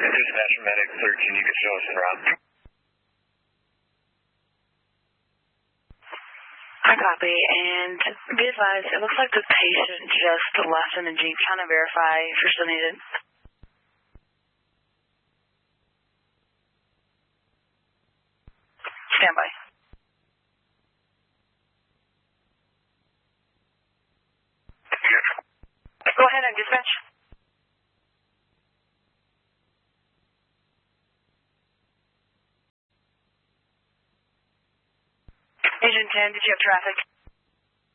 Dispatch medic 13, you can show us en route. I copy, and be advised, it looks like the patient just left in the Jeep. Trying to verify if you're still needed. Stand by. Go ahead and dispatch. Agent 10, did you have traffic?